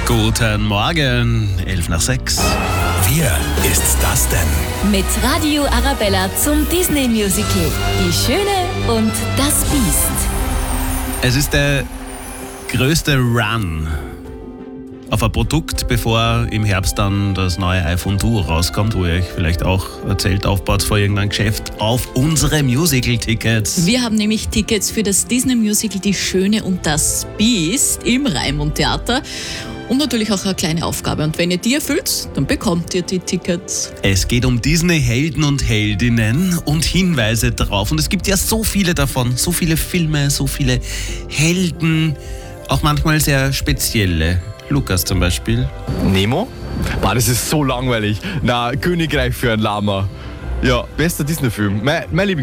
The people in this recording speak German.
Guten Morgen, 5:11. Wer ist das denn? Mit Radio Arabella zum Disney-Musical Die Schöne und das Biest. Es ist der größte Run auf ein Produkt, bevor im Herbst dann das neue iPhone Duo rauskommt, wo ihr euch vielleicht auch erzählt, aufbaut vor irgendeinem Geschäft, auf unsere Musical-Tickets. Wir haben nämlich Tickets für das Disney-Musical Die Schöne und das Biest im Raimund Theater. Und natürlich auch eine kleine Aufgabe. Und wenn ihr die erfüllt, dann bekommt ihr die Tickets. Es geht um Disney-Helden und Heldinnen und Hinweise drauf. Und es gibt ja so viele davon, so viele Filme, so viele Helden, auch manchmal sehr spezielle. Lukas zum Beispiel. Nemo? Boah, das ist so langweilig. Na, Königreich für ein Lama. Ja, bester Disney-Film. Mein Lieblings